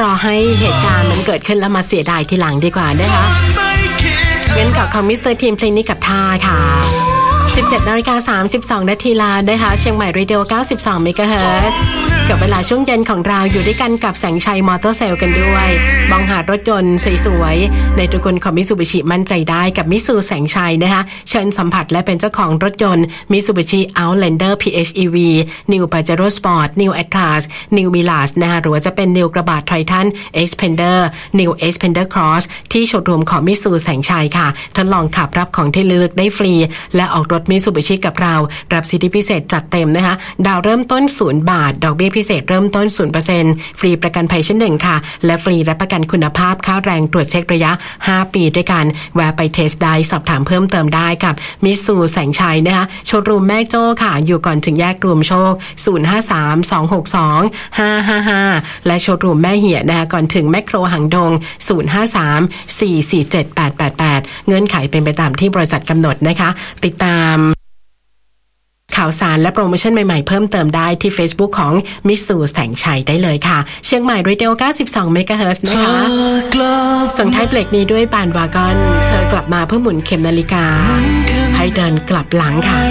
อให้เหตุการณ์มันเกิดขึ้นแล้วมาเสียดายทีหลังดีกว่านะคะงั้นกับของมิสเตอร์ทีมเพลงนี้กับท่าค่ะ17:32 นาทีแล้วนะคะเชียงใหม่เรดิโอ92 เมกะเฮิรตซ์กับเวลาช่วงเย็นของเราอยู่ด้วยกันกับแสงชัยมอเตอร์เซลกันด้วยมองหารถยนต์สวยๆในตระกูลของมิตซูบิชิมั่นใจได้กับมิตซูแสงชัยนะคะเชิญสัมผัสและเป็นเจ้าของรถยนต์มิตซูบิชิ Outlander PHEV New Pajero Sport New Atlas New Milas นะคะหรือว่าจะเป็น New กระบะ Triton Xpander New Xpander Cross ที่โชว์รูมของมิตซูแสงชัยค่ะทดลองขับรับของที่ระลึกได้ฟรีและออกรถมิตซูบิชิกับเรารับสิทธิพิเศษจัดเต็มนะคะดาวเริ่มต้น0 บาทดอกเบี้ยพิเศษเริ่มต้น 0% ฟรีประกันภัยชั้น1ค่ะและฟรีรับประกันคุณภาพค่าแรงตรวจเช็คระยะ5 ปีด้วยกันแวะไปเทสได้สอบถามเพิ่มเติมได้กับมิตซูแสงชัยนะคะโชว์รูมแม่โจ้ค่ะอยู่ก่อนถึงแยกรวมโชค053-262-555และโชว์รูมแม่เหี่ยนะคะก่อนถึงแมคโครหางดง053-447-888เงื่อนไขเป็นไปตามที่บริษัทกำหนดนะคะติดตามข่าวสารและโปรโมชั่นใหม่ๆเพิ่มเติมได้ที่ Facebook ของมิตซูแสงชัยได้เลยค่ะเชียงใหม่เรดิโอ92 เมกะเฮิรตซ์นะคะส่งท้ายเบรกนี้ด้วยบานวากอนเธอกลับมาเพื่อหมุนเข็มนาฬิกาให้เดินกลับหลังค่ะ